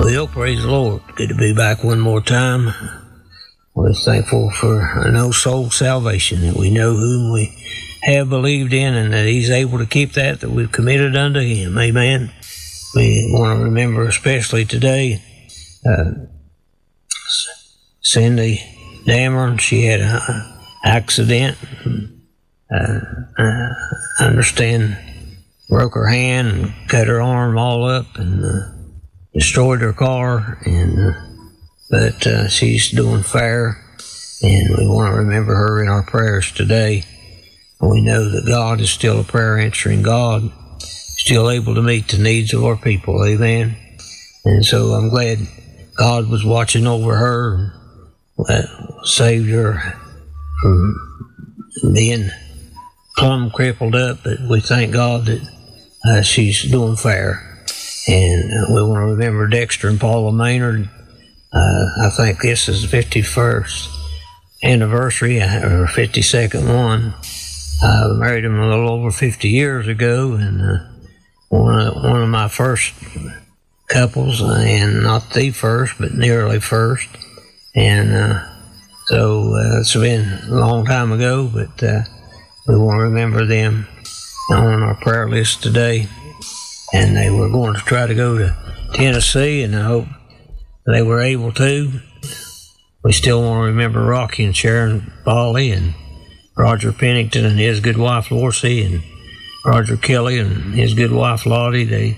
Well, praise the Lord. Good to be back one more time. We're thankful for an old soul salvation, that we know whom we have believed in, and that He's able to keep that we've committed unto Him. Amen. We want to remember especially today Cindy Dameron. She had an accident. I understand broke her hand and cut her arm all up and destroyed her car, but she's doing fair, and we want to remember her in our prayers today. We know that God is still a prayer answering God, still able to meet the needs of our people. Amen. And so I'm glad God was watching over her and saved her from being plumb crippled up, but we thank God that she's doing fair. And we want to remember Dexter and Paula Maynard. I think this is the 51st anniversary, or 52nd one. I married him a little over 50 years ago, and one of my first couples, and not the first, but nearly first. And so it's been a long time ago, but we want to remember them on our prayer list today. And they were going to try to go to Tennessee, and I hope they were able to. We still want to remember Rocky and Sharon Bawley, and Roger Pennington and his good wife Lorcy, and Roger Kelly and his good wife Lottie. They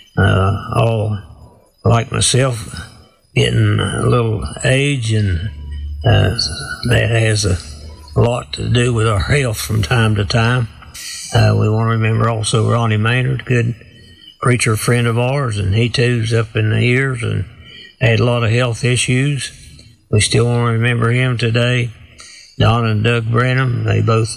all, like myself, getting a little age, and that has a lot to do with our health from time to time. We want to remember also Ronnie Maynard, good preacher friend of ours, and he too's up in the years and had a lot of health issues. We still want to remember him today. Don and Doug Branham, they both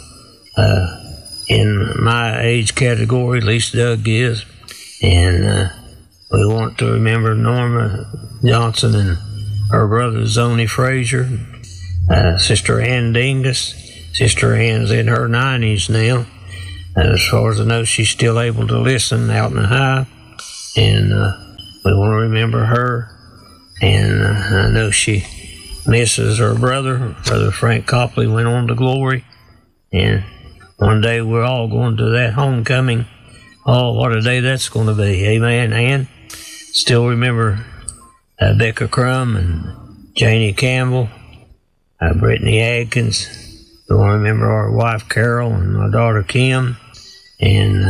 in my age category, at least Doug is. And we want to remember Norma Johnson and her brother Zoni Frazier, Sister Ann Dingus. Sister Ann's in her 90s now. As far as I know, she's still able to listen out in the high, and we want to remember her. And I know she misses her brother. Brother Frank Copley went on to glory, and one day we're all going to that homecoming. Oh, what a day that's going to be. Amen. And still remember Becca Crum and Janie Campbell, Brittany Adkins. We want to remember our wife Carol and my daughter Kim. And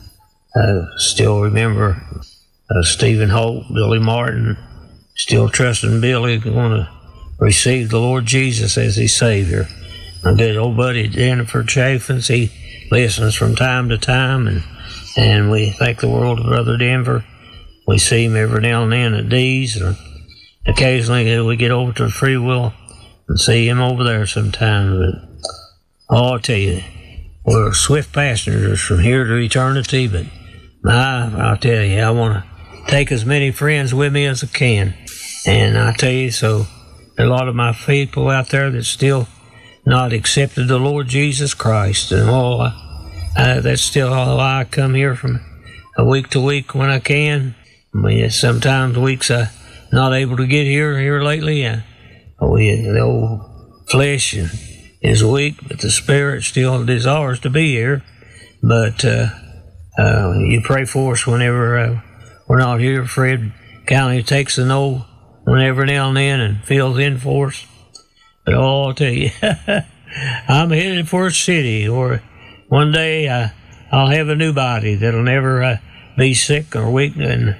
still remember Stephen Holt, Billy Martin, still trusting Billy, going to receive the Lord Jesus as his Savior. My good old buddy Jennifer Chaffins, he listens from time to time, and we thank the world of Brother Denver. We see him every now and then at D's, or occasionally we get over to Free Will and see him over there sometime. But I'll tell you, we're swift passengers from here to eternity, but I'll tell you, I want to take as many friends with me as I can. And I tell you, so there are a lot of my people out there that still not accepted the Lord Jesus Christ. And that's still how I come here from week to week when I can. Sometimes weeks I'm not able to get here lately. The old flesh is weak, but the Spirit still desires to be here. But you pray for us whenever we're not here. Fred County takes the note whenever now and then and fills in for us. But I'll tell you, I'm headed for a city where one day I'll have a new body that'll never be sick or weak and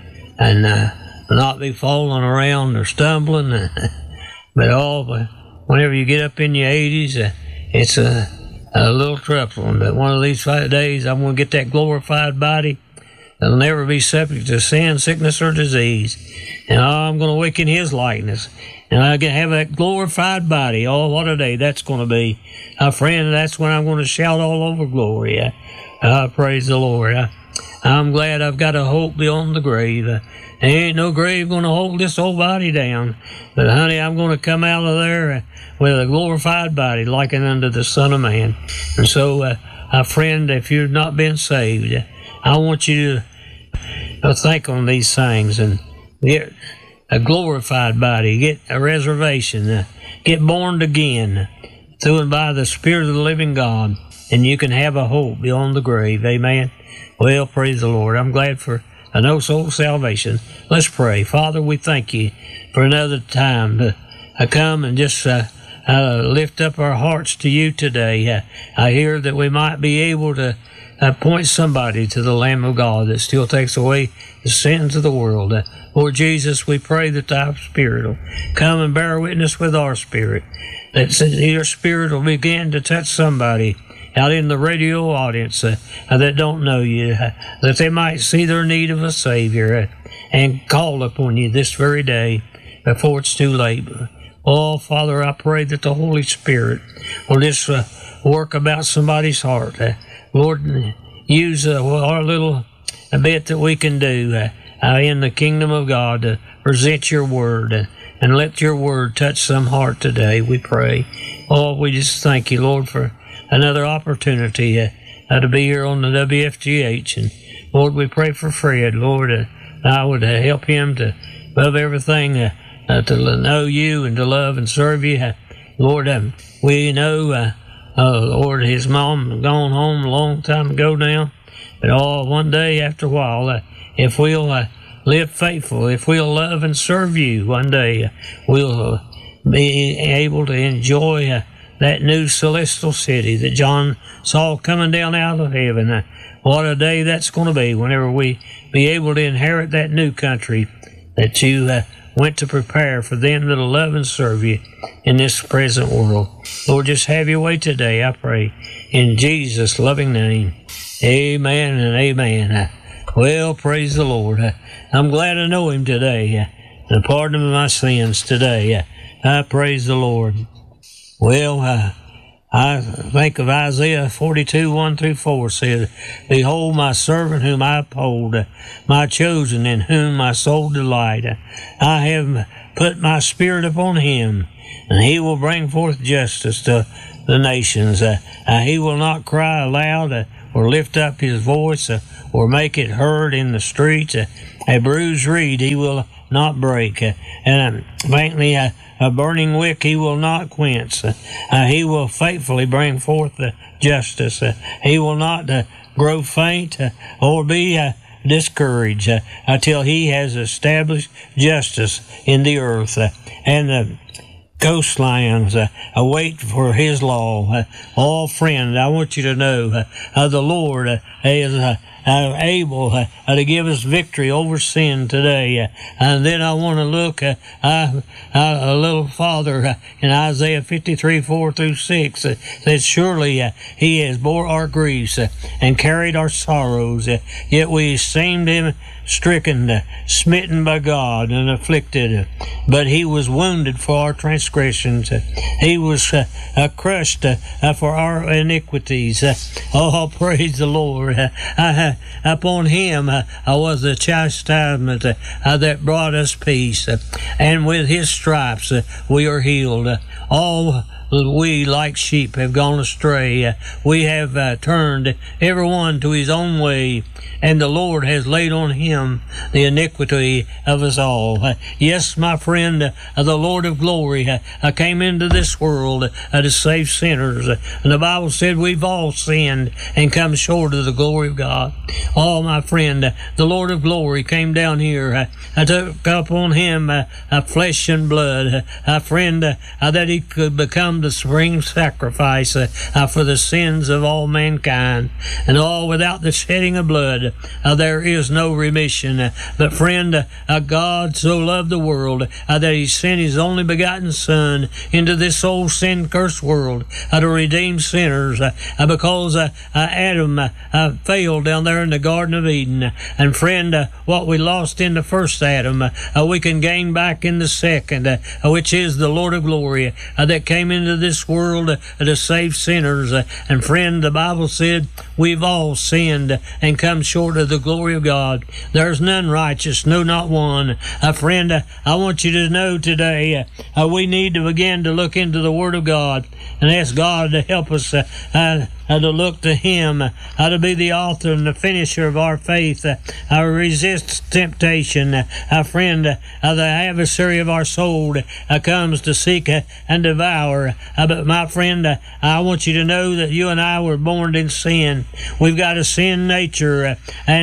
not be falling around or stumbling. But whenever you get up in your 80s, it's a little troubling. But one of these 5 days, I'm going to get that glorified body that'll never be subject to sin, sickness, or disease. And I'm going to wake in His likeness. And I can have that glorified body. Oh, what a day that's going to be. Friend, that's when I'm going to shout all over glory. Praise the Lord. I'm glad I've got a hope beyond the grave. There ain't no grave going to hold this old body down. But, honey, I'm going to come out of there with a glorified body likened unto the Son of Man. And so, friend, if you've not been saved, I want you to think on these things and a glorified body, get a reservation, get born again through and by the Spirit of the living God, and you can have a hope beyond the grave. Amen. Well, praise the Lord. I'm glad for a no soul salvation. Let's pray. Father, we thank you for another time to come and just lift up our hearts to you today. I hear that we might be able to point somebody to the Lamb of God that still takes away the sins of the world. Lord Jesus, we pray that thy Spirit will come and bear witness with our spirit, that your Spirit will begin to touch somebody out in the radio audience that don't know you, that they might see their need of a Savior and call upon you this very day before it's too late. Oh, Father, I pray that the Holy Spirit will just work about somebody's heart. Lord, use our little bit that we can do in the kingdom of God to present your word, and let your word touch some heart today, we pray. Oh, we just thank you, Lord, for another opportunity to be here on the WFGH. And Lord, we pray for Fred, Lord, I would help him to love everything, to know you and to love and serve you. Lord, we know, Lord, his mom gone home a long time ago now, but one day after a while, if we'll live faithful, if we'll love and serve you, one day we'll be able to enjoy that new celestial city that John saw coming down out of heaven. What a day that's going to be whenever we be able to inherit that new country that you went to prepare for them that'll love and serve you in this present world. Lord, just have your way today, I pray, in Jesus' loving name. Amen and amen. Well, praise the Lord. I'm glad I know him today, and pardon me my sins today. I praise the Lord. Well, I think of Isaiah 42, 1-4 says, Behold my servant whom I uphold, my chosen in whom my soul delight. I have put my spirit upon him, and he will bring forth justice to the nations. He will not cry aloud or lift up his voice or make it heard in the streets. A bruised reed he will not break, and faintly a burning wick he will not quench. He will faithfully bring forth justice. He will not grow faint or be discouraged until he has established justice in the earth. And the coastlines await for his law. Oh, friend, I want you to know the Lord is able to give us victory over sin today. And then I want to look a little farther in Isaiah 53, 4-6. That surely he has bore our griefs and carried our sorrows, yet we esteemed him stricken, smitten by God, and afflicted. But he was wounded for our transgressions. He was crushed for our iniquities. Oh, praise the Lord. Upon him was the chastisement that brought us peace. And with his stripes we are healed. All we like sheep have gone astray. We have turned every one to his own way, and the Lord has laid on him the iniquity of us all. Yes, my friend, the Lord of glory came into this world to save sinners. And the Bible said we've all sinned and come short of the glory of God. Oh, my friend, the Lord of glory came down here. Took upon him flesh and blood. Friend, that he could become the supreme sacrifice for the sins of all mankind. And all without the shedding of blood, there is no remission. But friend, God so loved the world that he sent his only begotten Son into this old sin-cursed world to redeem sinners, because Adam failed down there in the Garden of Eden. And friend, what we lost in the first Adam, we can gain back in the second, which is the Lord of glory that came into this world to save sinners. And friend, the Bible said we've all sinned and come short of the glory of God. There's none righteous, no, not one. Friend, I want you to know today we need to begin to look into the Word of God and ask God to help us to look to Him, to be the author and the finisher of our faith. Resist temptation. Friend, the adversary of our soul comes to seek and devour. But my friend, I want you to know that you and I were born in sin. We've got a sin nature,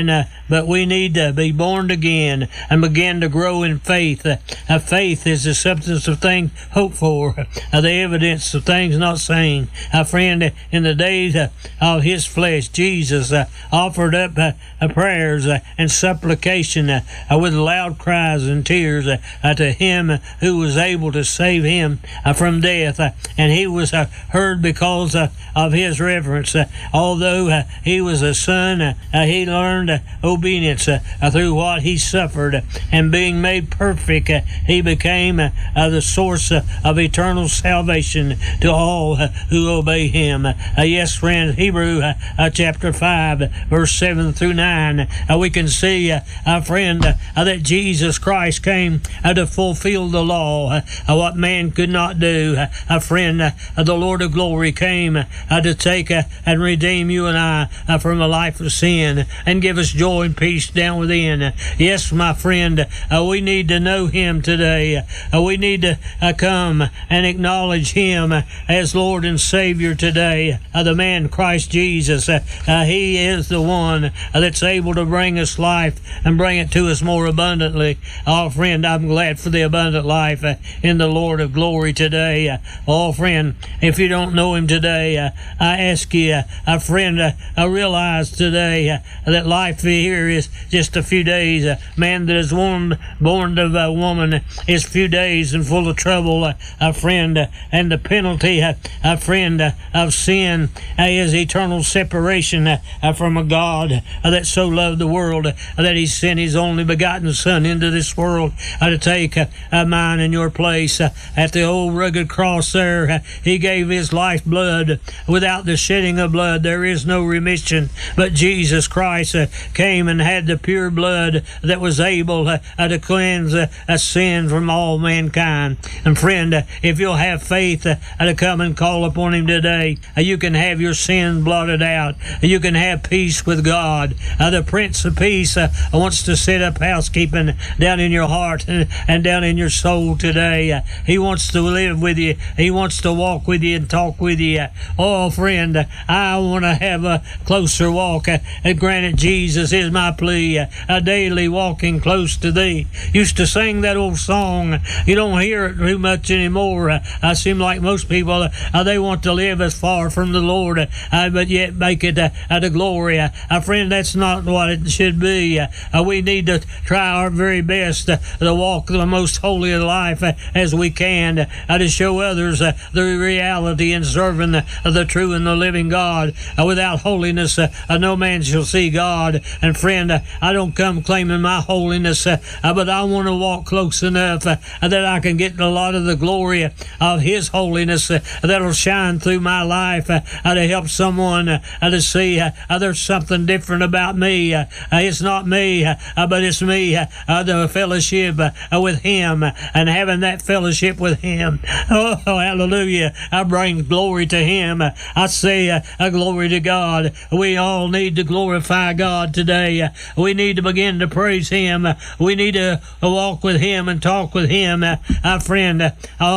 but we need to be born again and begin to grow in faith. Faith is the substance of things hoped for, the evidence of things not seen. Friend, in the days of His flesh, Jesus offered up prayers and supplication with loud cries and tears to Him who was able to save Him from death, and He was heard because of His reverence. Although He was a son, He learned obedience through what He suffered, and being made perfect, He became the source of eternal salvation to all who obey Him. Yes, friends, Hebrew chapter 5, verse 7 through 9, we can see, friend, that Jesus Christ came to fulfill the law, what man could not do. Friend, the Lord of glory came to take and redeem you and I from a life of sin and give us joy and peace down within. Yes, my friend, we need to know Him today. We need to come and acknowledge Him as Lord and Savior today. The man Christ Jesus, He is the one that's able to bring us life and bring it to us more abundantly. Oh, friend, I'm glad for the abundant life in the Lord of glory today. Oh, friend, if you don't know Him today, I ask you, friend, realize today that life here is just a few days. A man that is born of a woman is few days and full of trouble, friend, and the penalty, friend, of sin is eternal separation from a God that so loved the world that He sent His only begotten Son into this world to take mine and your place. At the old rugged cross there, He gave His life blood. Without the shedding of blood, there is no remission. But Jesus Christ came and had the pure blood that was able to cleanse sin from all mankind. And friend, if you'll have faith to come and call upon Him today, you can have your sins blotted out. You can have peace with God. The Prince of Peace wants to set up housekeeping down in your heart and down in your soul today. He wants to live with you. He wants to walk with you and talk with you. Oh, friend, I want to have a closer walk. Granted, Jesus is my plea, a daily walking close to Thee. Used to sing that old song. You don't hear it too much anymore. I seem like most people, they want to live as far from the Lord, but yet make it to glory. Friend, that's not what it should be. We need to try our very best to walk the most holy life as we can, to show others the reality in serving the true and the living God. Without holiness, no man shall see God. And friend, I don't come claiming my holiness, but I want to walk close enough that I can get a lot of the glory of His holiness that'll shine through my life to help someone to see there's something different about me. It's not me, but it's me, the fellowship with Him and having that fellowship with Him. Oh, hallelujah. I bring glory to Him. I say glory to God. We all need to glorify God today. We need to begin to praise Him. We need to walk with Him and talk with Him. Friend,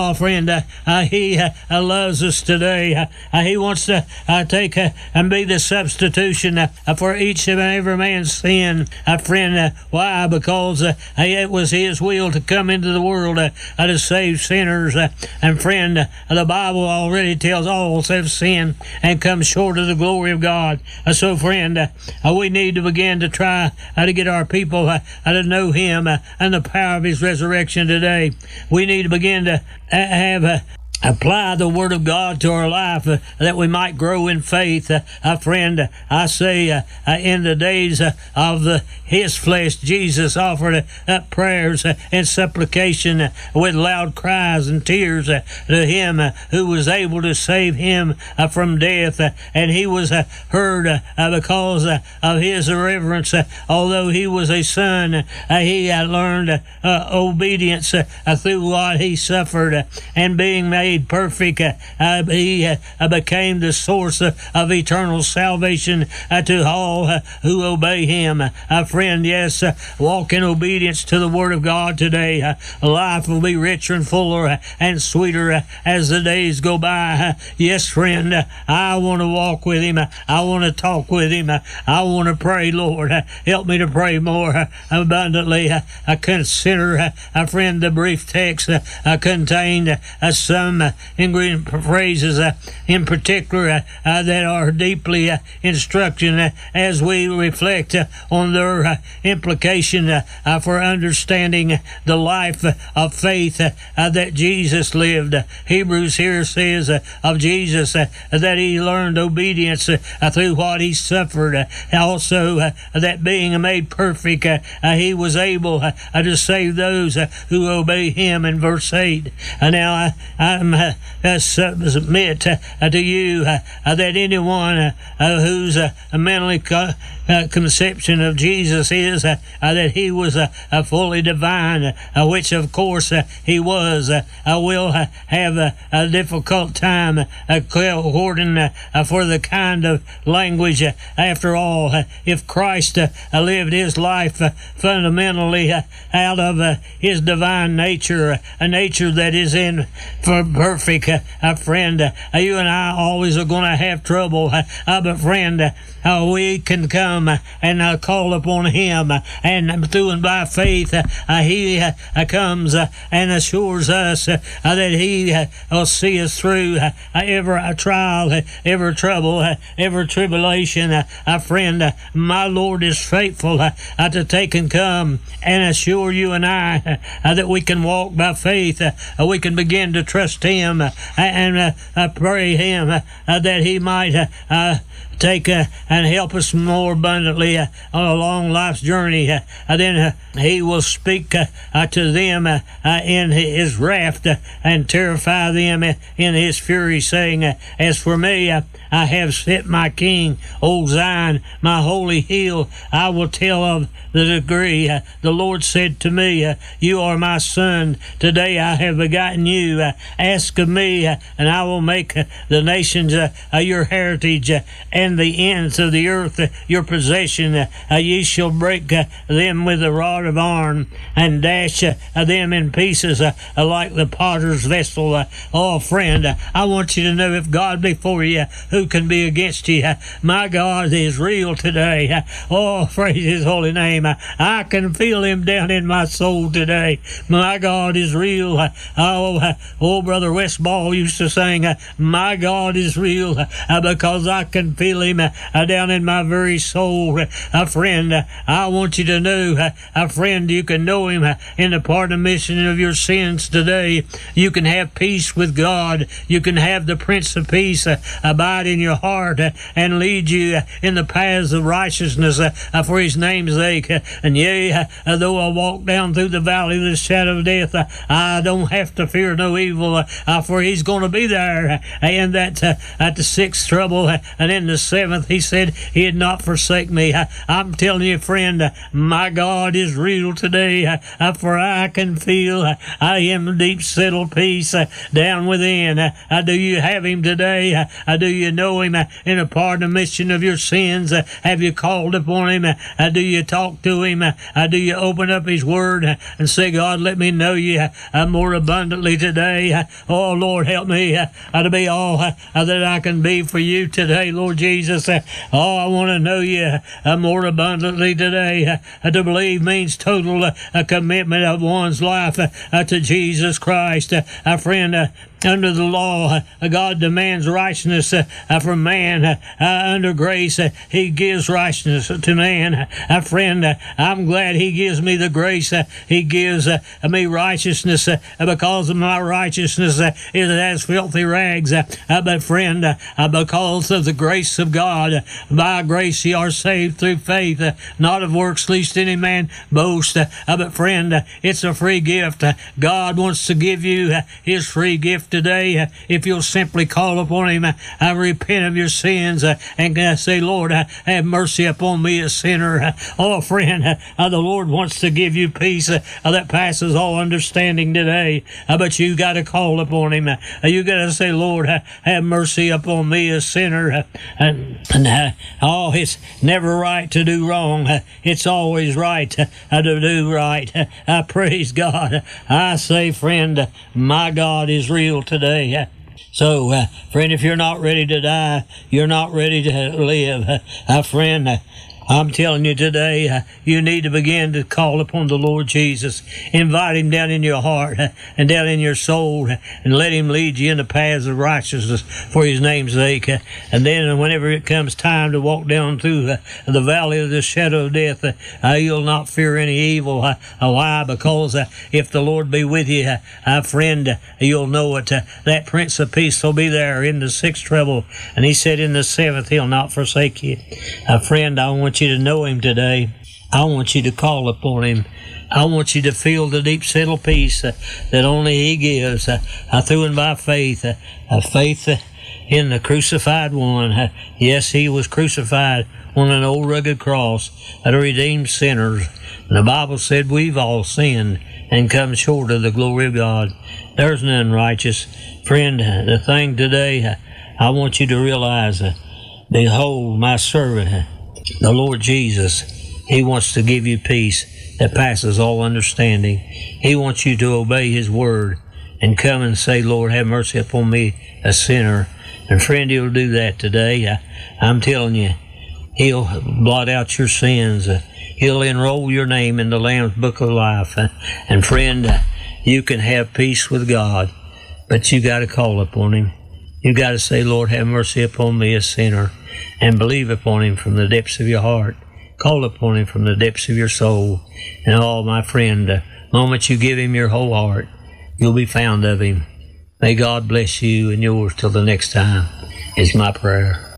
He loves us today. He wants to take and be the substitution for each and every man's sin. Friend, why? Because it was His will to come into the world to save sinners. And friend, the Bible already tells all have sinned and come short of the glory of God. So friend, we need to begin to try to get our people to know Him and the power of His resurrection today. We need to begin to apply the Word of God to our life that we might grow in faith. Friend, I say in the days of His flesh, Jesus offered up prayers and supplication with loud cries and tears to Him who was able to save Him from death. And He was heard because of His reverence. Although He was a son, He learned obedience through what He suffered, and being made made perfect. He became the source of eternal salvation to all who obey him. Friend, yes, walk in obedience to the word of God today. Life will be richer and fuller and sweeter as the days go by. Yes, friend, I want to walk with him. I want to talk with him. I want to pray, Lord. Help me to pray more abundantly. Consider, friend, the brief text contained some ingredient phrases in particular that are deeply instruction as we reflect on their implication for understanding the life of faith that Jesus lived. Hebrews here says of Jesus that he learned obedience through what he suffered. Also, that being made perfect, he was able to save those who obey him in verse 8. Now, I submit to you that anyone whose mentally conception of Jesus is that he was fully divine, which of course he was, will have a difficult time according for the kind of language. After all, if Christ lived his life fundamentally out of his divine nature, a nature that is in perfect, friend, you and I always are going to have trouble. But friend, we can come and call upon him, and through and by faith he comes and assures us that he will see us through every trial, every trouble, every tribulation. Friend, my Lord is faithful to take and come and assure you and I that we can walk by faith. We can begin to trust him and pray him that he might take and help us more abundantly on a long life's journey. Then he will speak to them in his wrath and terrify them in his fury, saying, as for me, I have set my king, O Zion, my holy hill. I will tell of the degree. The Lord said to me, you are my son. Today I have begotten you. Ask of me, and I will make the nations your heritage, and the ends of the earth your possession. Ye shall break them with a rod of iron, and dash them in pieces like the potter's vessel. Oh, friend, I want you to know, if God be for you, who can be against you? My God is real today. Oh, praise his holy name. I can feel him down in my soul today. My God is real. Oh, Brother Westball used to sing, my God is real, because I can feel him down in my very soul. Friend, I want you to know, friend, you can know him in the pardon mission of your sins today. You can have peace with God. You can have the Prince of Peace abide in your heart and lead you in the paths of righteousness for his name's sake. And yea, though I walk down through the valley of the shadow of death, I don't have to fear no evil, for he's going to be there. And that at the sixth trouble and in the seventh, he said he'd not forsake me. I'm telling you, friend, my God is real today, for I can feel I am deep settled peace down within. Do you have him today? Do you know him in a pardon mission of your sins? Have you called upon him? Do you talk to him? Do you open up his word and say, God, let me know you more abundantly today? Oh, Lord, help me to be all that I can be for you today, Lord Jesus. Oh, I want to know you more abundantly today. To believe means total commitment of one's life to Jesus Christ. Friend, under the law, God demands righteousness from man. Under grace, he gives righteousness to man. Friend, I'm glad he gives me the grace. He gives me righteousness because of my righteousness is as filthy rags. But friend, because of the grace of God, by grace ye are saved through faith, not of works, lest any man boast. But friend, it's a free gift. God wants to give you his free gift today, if you'll simply call upon Him, I repent of your sins, and say, Lord, have mercy upon me, a sinner. Oh, friend, the Lord wants to give you peace that passes all understanding today, but you got to call upon Him. You got to say, Lord, have mercy upon me, a sinner. Oh, it's never right to do wrong. It's always right to do right. I praise God. I say, friend, my God is real today. So, friend, if you're not ready to die, you're not ready to live. Friend, I'm telling you today, you need to begin to call upon the Lord Jesus. Invite Him down in your heart and down in your soul, and let Him lead you in the paths of righteousness for His name's sake. And then whenever it comes time to walk down through the valley of the shadow of death, you'll not fear any evil. Why? Because if the Lord be with you, friend, you'll know it. That Prince of Peace will be there in the sixth trouble. And He said in the seventh, He'll not forsake you. Friend, I want you to know Him today. I want you to call upon Him. I want you to feel the deep settled peace that only He gives through and by faith. Faith in the crucified one. Yes, He was crucified on an old rugged cross to redeem sinners. And the Bible said we've all sinned and come short of the glory of God. There's none righteous. Friend, the thing today, I want you to realize, behold my servant, the Lord Jesus. He wants to give you peace that passes all understanding. He wants you to obey His word and come and say, Lord, have mercy upon me, a sinner. And friend, He'll do that today. I'm telling you, He'll blot out your sins. He'll enroll your name in the Lamb's Book of Life. And friend, you can have peace with God, but you got to call upon Him. You got to say, Lord, have mercy upon me, a sinner, and believe upon Him from the depths of your heart. Call upon Him from the depths of your soul. And oh, my friend, the moment you give Him your whole heart, you'll be found of Him. May God bless you and yours till the next time, is my prayer.